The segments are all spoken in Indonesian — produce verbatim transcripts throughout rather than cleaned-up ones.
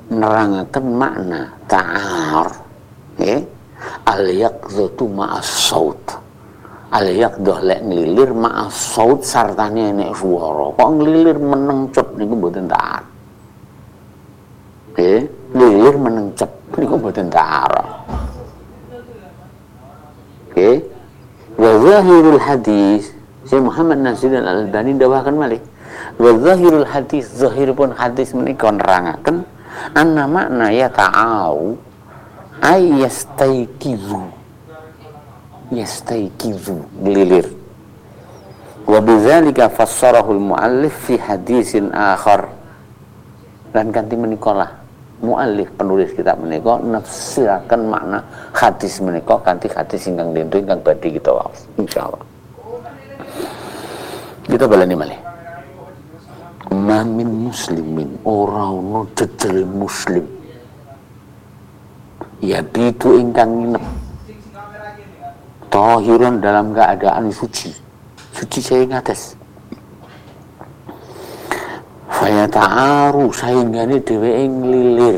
nerangaken makna ta'ar nggih al-yaqdhatu ma'as saut. Al-yaqdhah lek nglilir ma'as saut sartane nek swara. Kok nglilir menengcut niku mboten ta'ar. Nggih, nglilir menengcut niku mboten ta'ar. Nggih. Wa zahirul hadis, Syekh Muhammad Nasiruddin Al-Albani dawuhaken malih. Wa zahirul hadis, zahiripun hadis menika nerangaken anna makna ya ta'au ay yastaikizu yastaikizu gelilir. Wa bidzalika fassarahu al-muallif fi hadisin akhar. Dan kanthi menika lah muallif penulis kitab menika nafsiraken makna hadis menika kanthi hadis ingkang lintih ingkang badhe kita waos insyaallah. Kita baleni malih. Mamin muslimin ora ono jejere muslim ya bitu ingkang nginep tahiran dalam keadaan suci suci saya ngates faya ta'aru sehingga ini dheweke nglilir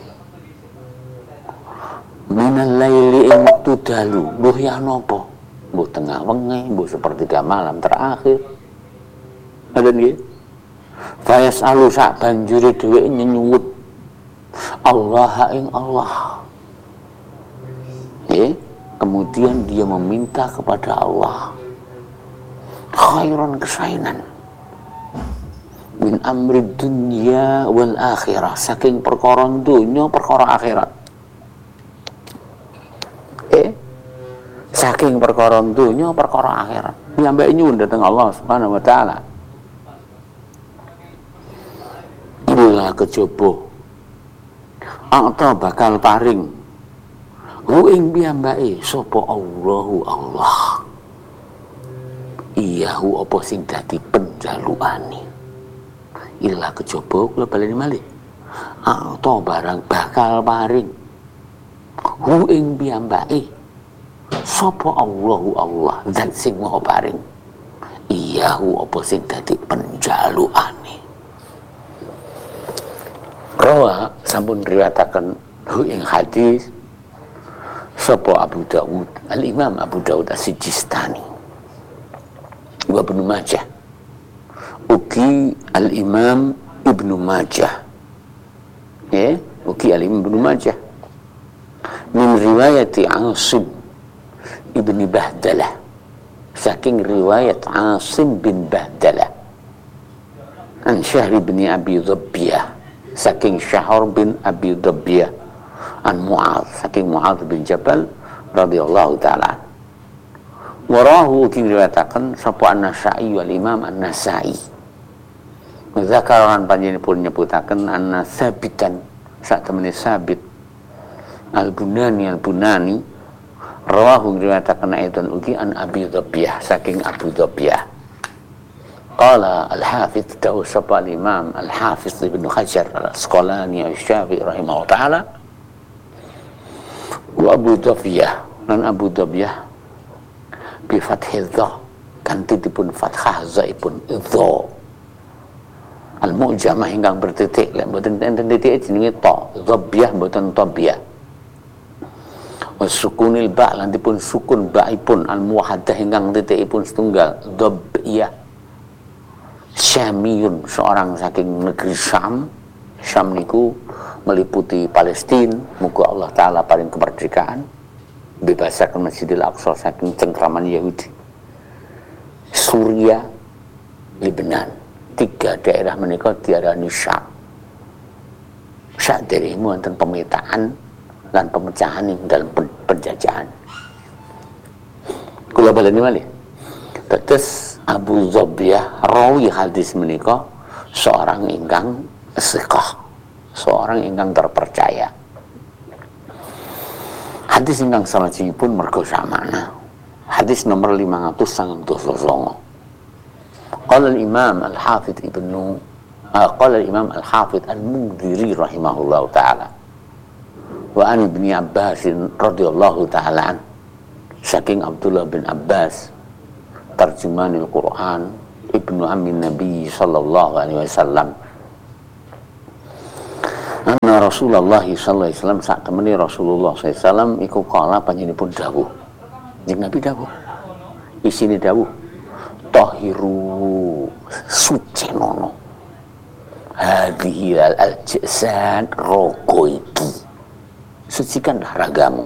minal laili ing wektu dalu mbuh ya napa mbuh tengah wengi mbuh sepertiga malam terakhir ada nggih fayas alu sak banjuri dheweke nyenyuwut Allah ing Allah. Ya, kemudian dia meminta kepada Allah khairan kesainan min amri dunya wal akhirah saking perkara dunya perkara akhirat. Eh, saking perkara dunya perkara akhirat. Nyampe nyuwun dhateng Allah Subhanahu wa taala. Ila kejaba A'ta bakal paring hu ing piyambake sapa Allahu Allah iyahu apa sing dadi penjalukane. Ila kejaba kula baleni malih A'ta barang bakal paring hu ing piyambake sapa Allahu Allah zat sing maha paring iyahu apa sing dadi penjalukane. Rawa sampun riwayataken hu ing hadis sapa Abu Dawud, Al-Imam Abu Dawud As-Sijistani wa Ibnu Majah. Ugi Al-Imam Ibnu Majah. Ya, ugi Al-Imam Ibnu Majah. Min riwayati Asim Ibni Bahdalah. Saking riwayat Asim bin Bahdalah. An Syahr bin Abi Dhabbiyah. Saking Syahr bin Abi Dhabbiyah an Mu'adz saking Mu'adz bin Jabal radhiyallahu taala. Warahu ugi riwayataken sapa An-Nasa'i wal Imam An-Nasa'i. Zakaran panjenenganipun nyebutaken anna sabitan sak temene sabit Al-Bunani Al-Bunani rawahu riwayataken aidan ugi an Abi Dhabbiyah saking Abu Dhabbiyah. Qala al-Hafidz dawu sapa al-Imam al-Hafidz Ibnu Hajar al-Asqalani asy-Syafi'i rahimahullah taala wa Abu Dhabbiyah lan Abu Dhabbiyah bi fathil dha kanthi dipun fathah zaipun dha al-mu'jamah ingkang bertitik lek mboten enten titik jenenge ta Dhabbiyah mboten Tabbiyah wa sukunil ba lan dipun sukun baipun al-muwahhadah ingkang titikipun setunggal Dhabbiyah. Syamiyun seorang saking negeri Syam. Syam niku meliputi Palestina, muga Allah taala paring kemerdekaan, bebasaken Masjidil Aqsa saking cengkraman Yahudi. Suriah, Lebanon, tiga daerah menika diarani Syam. Saderenge wonten pemetaan lan pemecahan dalam penjajahan. Kula baleni malih. Terus Abu Dhabbiyah rawi hadis menika seorang ingkang thiqah, seorang ingkang terpercaya. Hadis ingkang salajengipun merga samana. Hadis nomor lima ratus sangang dasa sanga. Qala al-Imam Al-Hafidz Ibnu uh, qala al-Imam Al-Hafidz Al-Mundhiri rahimahullahu taala. Wa an Ibnu Abbas radhiyallahu taala saking Abdullah bin Abbas tarjumanil Quran ibnu ammin Nabi sallallahu alaihi wasallam anna Rasulullah sallallahu alaihi wasallam sak temene Rasulullah sallallahu alaihi wasallam iku kala panjenenganipun dawuh. Jeneng Nabi dawuh. Isine dawuh. Tahiru sucenono. Hadhihi al-jasad rogo iki. Sucikanlah ragamu.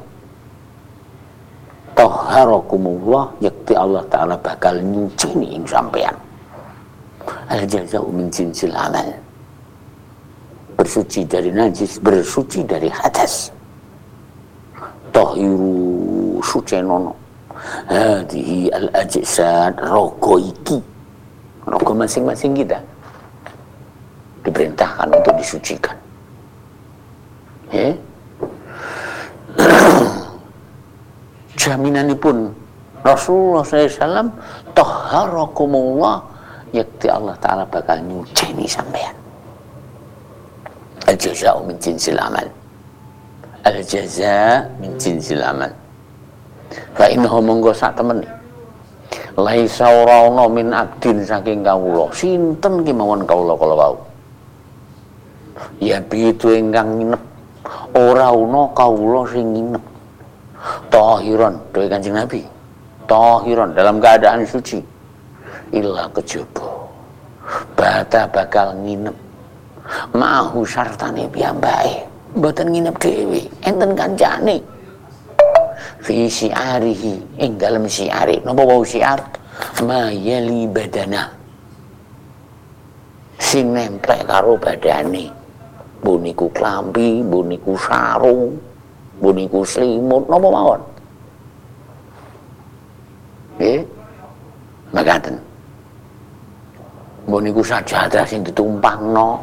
Taharakumullah yakti Allah Ta'ala bakal nyucini ing sampean. Al-jaza'u min jinsil amal. Bersuci dari najis, bersuci dari hadas. Tahiru sucenono. Hadihi al-ajsad rogo iki. Rogo masing-masing kita diperintahkan untuk disucikan. Ya. Jaminanipun Rasulullah sallallahu alaihi wasallam taharakumullah yakti Allah Ta'ala bakal nyuceni sampean. Al-jaza'u min jinsil amal. Al-jaza' min jinsil amal. Fa innahu monggo sak temene. Laisa ora ana min abdin saking kawula. Sinten ki mawon kawula kala wau. Ya bitu ingkang nginep. Ora ana kawula sing nginep. Tahiran, doa Kanjeng Nabi. Tahiran dalam keadaan suci. Illa kejaba. Bata bakal nginep. Ma'ahu syartane piyambake. Mboten nginep dhewe, enten kancane. Fi syi'arihi, ing dalem syi'are. Napa wau syi'ar? Ma yali badana. Sing nempel karo badane. Buniku klambi, buniku sarung, buniku selimut, napa mawon. Nggih. Makaten. Buniku sajadah sing ditumpangno.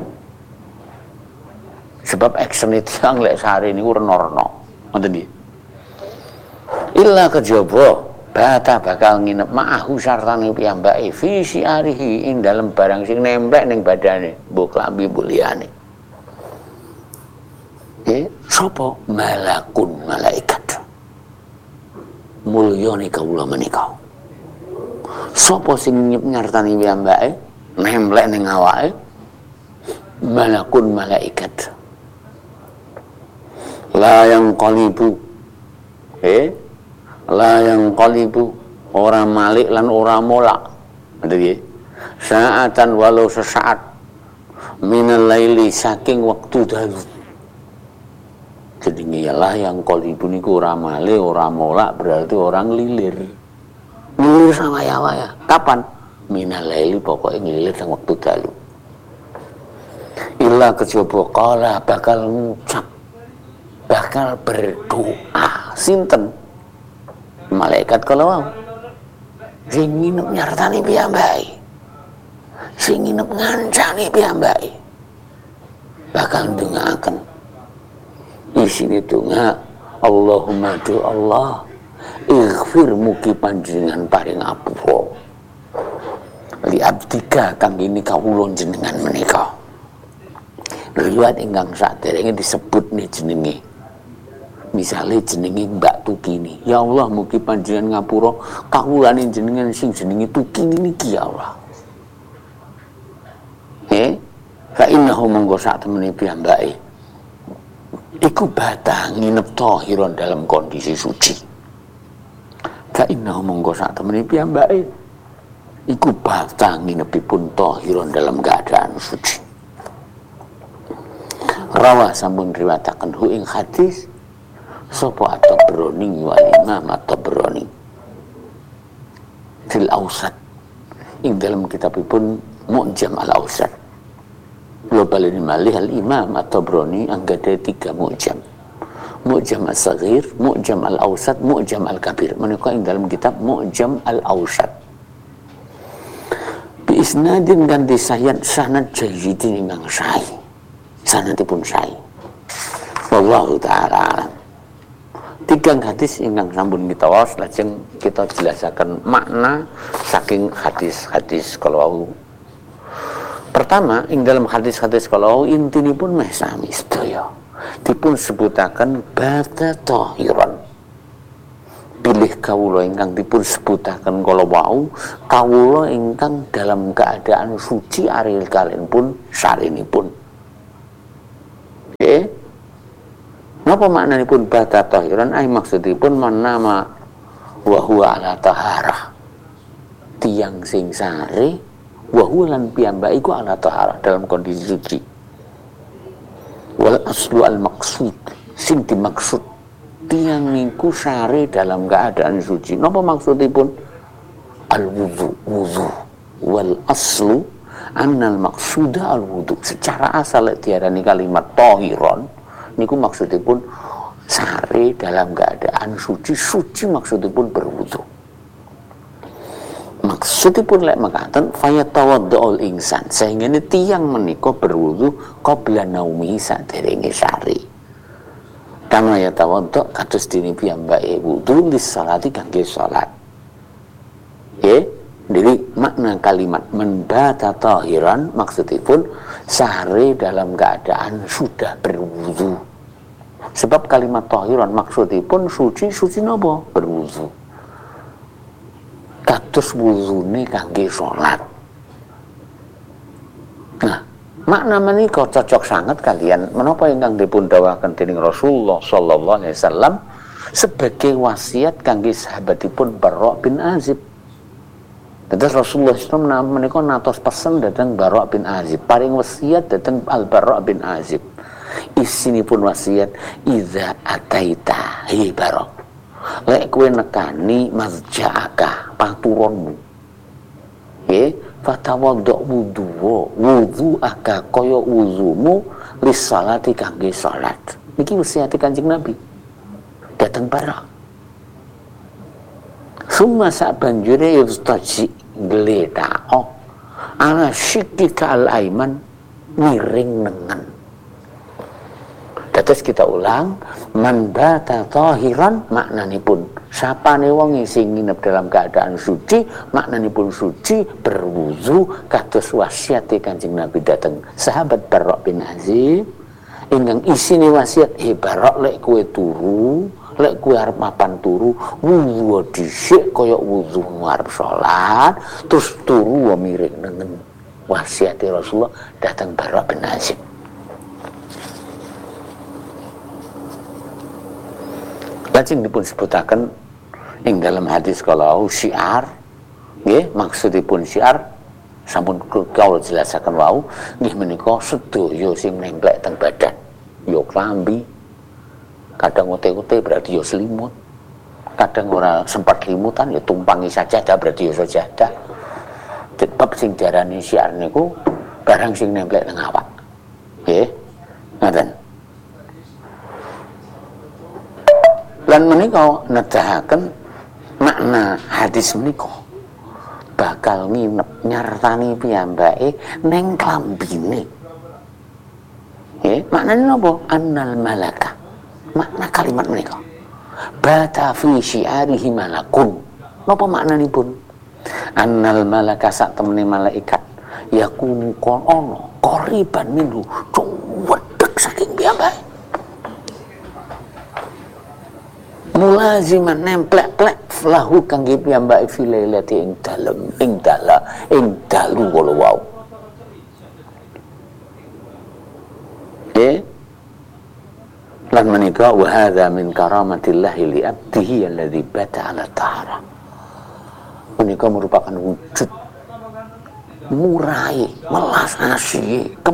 Sebab action itu yang lek sehari ini reno-reno. Ngoten nggih. Illa kejaba bata bakal nginep ma'ahu sartane piyambake fi syi'arihi ing dalem barang sing nemplek ning badane, mbok klambi mbok liyane. Eh, sapa? Malakun malaikat. Mulyane kawula menika. Sapa sing nyartani piyambake, nemplek ning awake? Malakun malaikat. La yang qalibu. Eh? La yang qalibu, ora malik lan ora molak. Nggih. Saatan walau sesaat minal laili saking waktu dalu. Jadi lah yang qalibu niku ora malik, ora molak berarti orang lilir. Lilir sama ya ya. Kapan? Minal laili pokoknya lilir sang waktu dalu. Illa kejaba qala bakal ngucap, bakal berdoa sinten malaikat kalau mau sing nginep nyartani piyambake, sing nginep ngancani piyambake bakal ndongaaken isine donga Allahumma do Allah ighfir mugi panjenengan paring apura li abdika kang ini kawula jenengan menika. Riwayat ingkang saderenge disebut nih jenenge. Misalnya jenenge Mbak Tuki ini, ya Allah mugi panjenengan ngapura kawulane jenengan sing jenenge Tuki niki ya Allah. Eh, fa innahu monggo sak temene piyambake iku batah nginep tahiron dalam kondisi suci. Fa innahu monggo sak temene piyambake iku batah nginepipun tahiron dalam keadaan suci. Rawah sambung riwayataken hu ing hadis sapa at-Tabrani wal Imam at-Tabrani fil Awsat ing dalam kitabipun Mu'jam al-Awsat. Kula baleni malih al-Imam at-Tabrani anggada tiga mu'jam. Mu'jam as-Saghir, Mu'jam al-Awsat, Mu'jam al-Kabir. Menika ing dalam kitab Mu'jam al-Awsat. Bi isnadin kan disayat sanad jayyidin ingkang sahih. Sanadipun sahih. Wallahu ta'ala alam. Tiga hadis ingkang sampun kita waos lajeng kita jelasaken makna saking hadis-hadis kalau pertama ing dalam hadis-hadis kalau intinipun meh sami sedaya dipun sebutaken bata tahiran. Pilih kawula ingkang dipun sebutaken kala wau kawula ingkang dalam keadaan suci aril kalian pun sarinipun. Eh, napa maknanipun bata tahiran? Ai maksudipun manama wa huwa ala taharah. Tiang sing sare wa huwa lan piyambak iku ala taharah dalam kondisi suci. Wal aslu al maksud sing dimaksud tiang niku sare dalam keadaan suci. Napa maksudipun? Al wudu, wudu. Wal aslu annal maksuda al wudu. Secara asal diarani kalimat tahiron niku maksudipun sare dalam keadaan suci. Suci maksudipun berwudu. Maksudipun lek mekaten fayatawaddaul insan, sehingga ini tiang menika berwudu qabla naumi saderenge sare. Kama yatawadda kados dene piyambake wudu lis salati kangge salat. Nggih, jadi makna kalimat mendata tahiran maksudipun sare dalam keadaan sudah berwudu. Sebab kalimat tahiran maksudipun suci, suci napa? Berwudu. Kados wudune kangge salat. Nah, makna menika cocok sangat kalian menapa ingkang dipun dawuhaken dening Rasulullah sallallahu alaihi wasallam sebagai wasiat kangge sahabatipun Bara' bin Azib. Terus Rasulullah sallallahu alaihi wasallam menika natos pesen dhateng Bara' bin Azib, paring wasiat dhateng Al Bara' bin Azib. Isinipun wasiat, idza ataita hi Bara', lek kowe nekani masja'aka paturonmu, nggih, fatawadda wudu wudu'aka kaya wuzumu lis salati kangge salat. Niki wasiat Kanjeng Nabi dateng Bara'. Summa sabanjure yustaji gledao ala syikika al-aiman miring nengen. Dados kita ulang, man bata tahiran maknanipun sapane wong sing nginep dalam keadaan suci, maknanipun suci berwudu kados wasiate Kanjeng Nabi dateng sahabat Bara' bin Azib ingkang isine wasiat, "Eh Bara', lek kowe turu, lek kowe arep mapan turu, wudu dhisik kaya wudu arep salat, terus turu miring nengen." Wasiate Rasulullah dateng Bara' bin Azib. Lajeng dipun sebutaken ing dalam hadis kalau syiar, nggih, maksudipun syiar sampun kula jelasaken wau, nggih menika sedaya sing nemplek teng badan. Ya klambi, kadang ote-ote berarti ya selimut, kadang ora sempat limutan ya tumpangi sajadah berarti ya sajadah. Sebab sing diarani syiar niku barang sing nemplek teng awak. Nggih, ngoten. Lan menika nedahaken makna hadis menika bakal nginep nyartani piyambake ning klambine. Nggih, maknane napa? Annal malaka. Makna kalimat menika bata fi syiarihi malakun. Napa maknanipun? Annal malaka sak temene malaikat yakunu kon ana qariban minhu wedhek saking piyambake. Mulaziman nemplek-plek lahu kangge piyambake filailati ing dalem ing dala ing dalu kala wau. Nggih. Lan menika wa hadza min karamatillahi li abdihi alladzi bata ala tahara. Menika merupakan wujud murai, melas asih